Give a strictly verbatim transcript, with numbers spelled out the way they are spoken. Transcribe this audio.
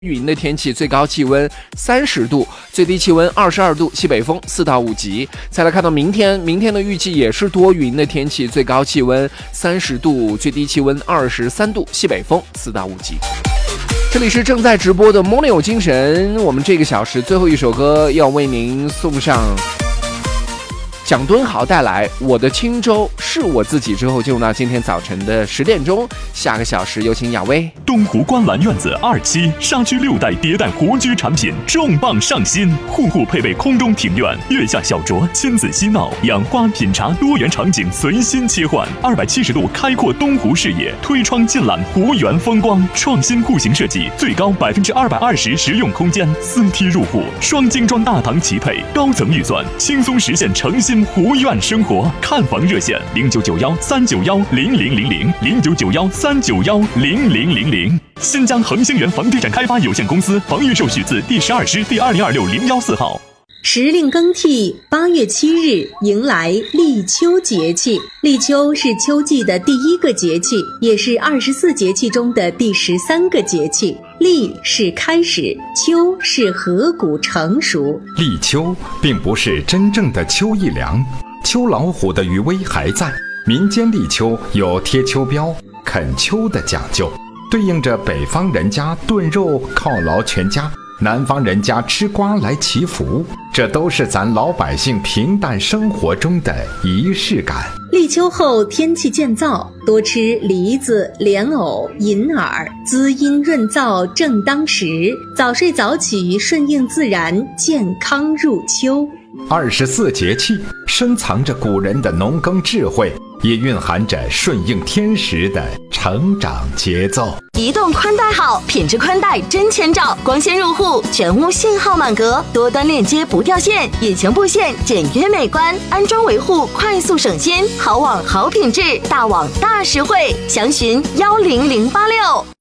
云的天气，最高气温三十度，最低气温二十二度，西北风四到五级。再来看到明天，明天的预计也是多云的天气，最高气温三十度，最低气温二十三度，西北风四到五级。这里是正在直播的 Morning 有精神，我们这个小时最后一首歌要为您送上蒋敦豪带来我的轻舟是我自己，之后进入到今天早晨的十点钟，下个小时有请雅薇。 东湖观澜院子二期沙区六代迭代活居产品重磅上新，户户配备空中庭院、月下小酌、亲子嬉闹、养花品茶多元场景随心切换，二百七十度开阔东湖视野，推窗尽览湖园风光，创新户型设计，最高百分之二百二十实用空间，四梯入户，双精装大堂齐配，高层预算，轻松实现诚心湖苑生活。看房热线零九九幺三九幺零零零零零九九幺三九幺零零零零。新疆恒星源房地产开发有限公司房预售许字第十二师第二零二六零幺四号。 时令更替，八月七日迎来立秋节气。立秋是秋季的第一个节气，也是二十四节气中的第十三个节气。立是开始，秋是禾谷成熟。 立秋并不是真正的秋意凉，秋老虎的余威还在。民间立秋有贴秋膘、啃秋的讲究，对应着北方人家炖肉犒劳全家，南方人家吃瓜来祈福，这都是咱老百姓平淡生活中的仪式感。 立秋后天气渐燥，多吃梨子、莲藕、银耳，滋阴润燥正当时。早睡早起，顺应自然，健康入秋。 二十四节气深藏着古人的农耕智慧，也蕴含着顺应天时的成长节奏。 移动宽带好，品质宽带真千兆，光纤入户，全屋信号满格，多端链接不掉线，隐形布线简约美观，安装维护快速省心，好网好品质，大网大实惠，详询幺零零八六。